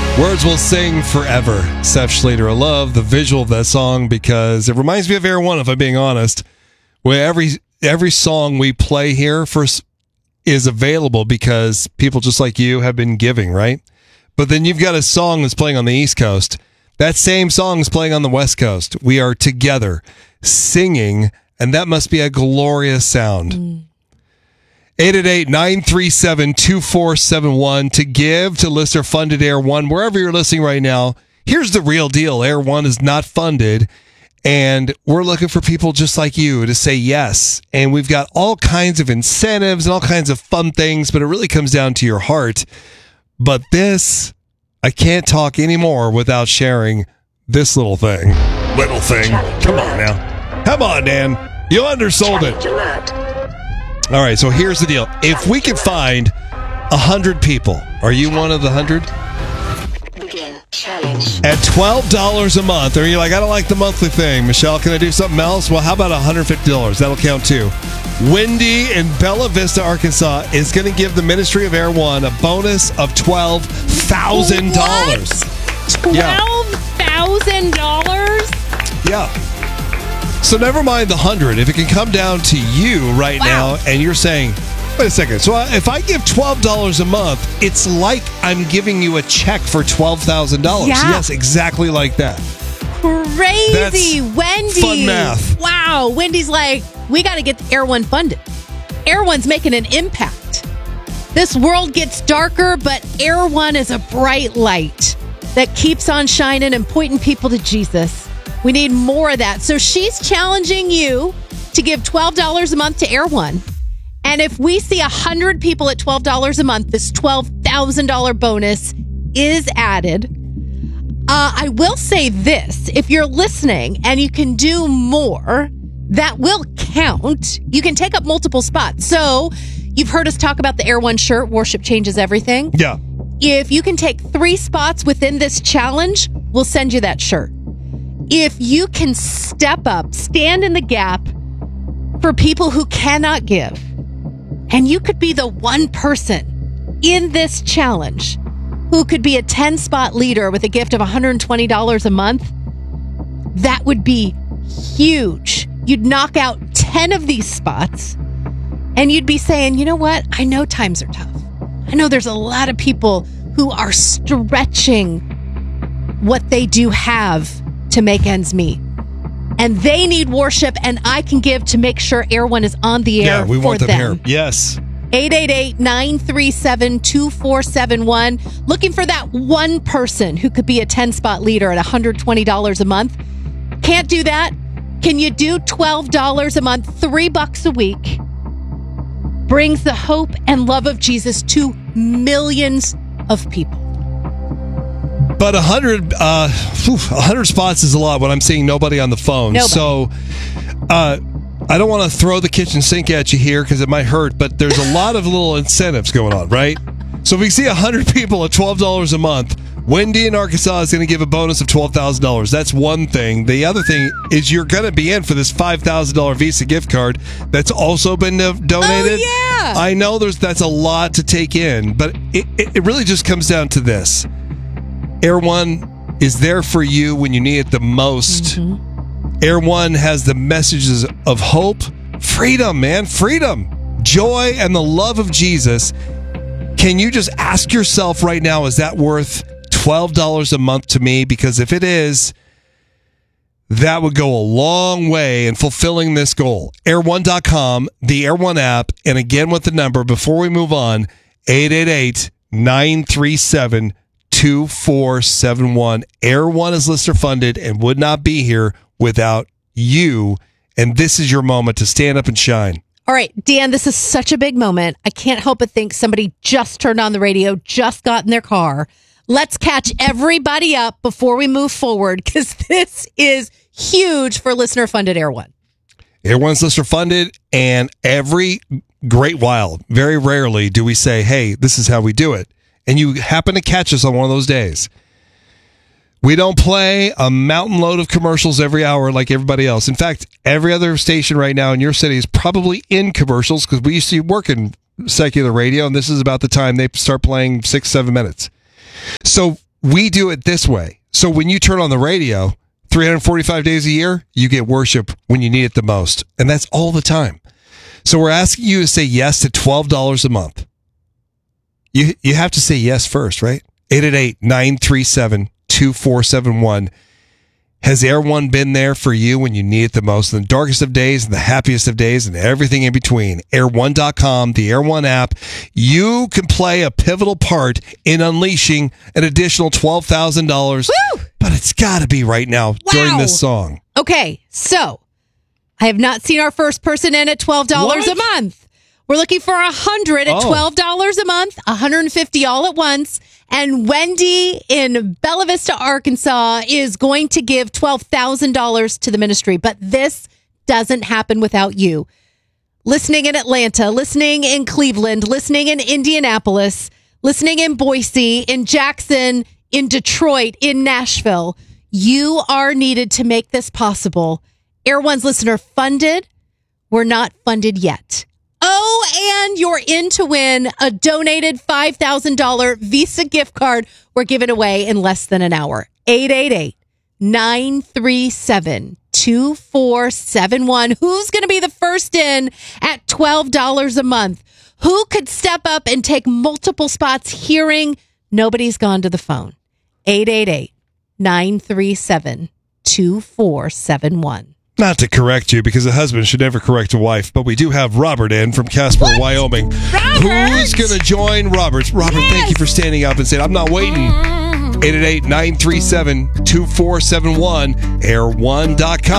Words will sing forever. Seth Schrader. I love the visual of that song because it reminds me of Air One, if I'm being honest, where every song we play here is available because people just like you have been giving, right? But then you've got a song that's playing on the East Coast. That same song is playing on the West Coast. We are together singing, and that must be a glorious sound. 888-937-2471 to give to listener-funded Air One. Wherever you're listening right now, here's the real deal. Air One is not funded, and we're looking for people just like you to say yes. And we've got all kinds of incentives and all kinds of fun things, but it really comes down to your heart. But this, I can't talk anymore without sharing this little thing. Little thing. Come on now. Come on, Dan. You undersold it. All right, so here's the deal. If we can find 100 people, are you one of the 100? Begin challenge. At $12 a month, or you're like, I don't like the monthly thing. Michelle, can I do something else? Well, how about $150? That'll count too. Wendy in Bella Vista, Arkansas is going to give the Ministry of Air One a bonus of $12,000. $12,000? Yeah. So never mind the 100. If it can come down to you right now and you're saying, wait a second, so if I give $12 a month, it's like I'm giving you a check for $12,000. Yeah. Yes, exactly like that. Crazy. That's Wendy. fun math. Wow. Wendy's like, we got to get Air One funded. Air One's making an impact. This world gets darker, but Air One is a bright light that keeps on shining and pointing people to Jesus. We need more of that. So she's challenging you to give $12 a month to Air One. And if we see 100 people at $12 a month, this $12,000 bonus is added. I will say this. If you're listening and you can do more, that will count. You can take up multiple spots. So you've heard us talk about the Air One shirt, Worship Changes Everything. Yeah. If you can take 3 spots within this challenge, we'll send you that shirt. If you can step up, stand in the gap for people who cannot give, and you could be the one person in this challenge who could be a 10-spot leader with a gift of $120 a month, that would be huge. You'd knock out 10 of these spots, and you'd be saying, you know what? I know times are tough. I know there's a lot of people who are stretching what they do have to make ends meet. And they need worship, and I can give to make sure Air One is on the air. Yeah, we want for them here. Yes. 888-937-2471. Looking for that one person who could be a 10-spot leader at $120 a month. Can't do that? Can you do $12 a month, $3 a week? Brings the hope and love of Jesus to millions of people. But 100 spots is a lot when I'm seeing nobody on the phone. Nobody. So I don't want to throw the kitchen sink at you here because it might hurt, but there's a lot of little incentives going on, right? So if we see 100 people at $12 a month, Wendy in Arkansas is going to give a bonus of $12,000. That's one thing. The other thing is you're going to be in for this $5,000 Visa gift card that's also been donated. Oh, yeah. I know that's a lot to take in, but it really just comes down to this. Air One is there for you when you need it the most. Mm-hmm. Air One has the messages of hope, freedom, man, freedom, joy, and the love of Jesus. Can you just ask yourself right now, is that worth $12 a month to me? Because if it is, that would go a long way in fulfilling this goal. Air1.com, the Air One app, and again with the number before we move on, 888-937-2471. Air One is listener funded and would not be here without you. And this is your moment to stand up and shine. All right, Dan, this is such a big moment. I can't help but think somebody just turned on the radio, just got in their car. Let's catch everybody up before we move forward, because this is huge for listener funded Air One. Air One's listener funded, and every great while, very rarely do we say, hey, this is how we do it. And you happen to catch us on one of those days. We don't play a mountain load of commercials every hour like everybody else. In fact, every other station right now in your city is probably in commercials because we used to work in secular radio, and this is about the time they start playing 6-7 minutes. So we do it this way. So when you turn on the radio, 345 days a year, you get worship when you need it the most. And that's all the time. So we're asking you to say yes to $12 a month. You have to say yes first, right? 888-937-2471. Has Air One been there for you when you need it the most, in the darkest of days and the happiest of days and everything in between? Air1.com, the Air One app. You can play a pivotal part in unleashing an additional $12,000. Woo! But it's got to be right now during this song. Okay, so I have not seen our first person in at $12 a month. We're looking for 100 at $12 a month, 150 all at once. And Wendy in Bella Vista, Arkansas is going to give $12,000 to the ministry. But this doesn't happen without you. Listening in Atlanta, listening in Cleveland, listening in Indianapolis, listening in Boise, in Jackson, in Detroit, in Nashville. You are needed to make this possible. Air One's listener funded. We're not funded yet. Oh, and you're in to win a donated $5,000 Visa gift card we're giving away in less than an hour. 888-937-2471. Who's going to be the first in at $12 a month? Who could step up and take multiple spots hearing nobody's gone to the phone? 888-937-2471. Not to correct you, because a husband should never correct a wife, but we do have Robert in from Casper, Wyoming. Robert! Who's going to join Robert? Robert, thank you for standing up and saying, I'm not waiting. 888-937-2471, air1.com.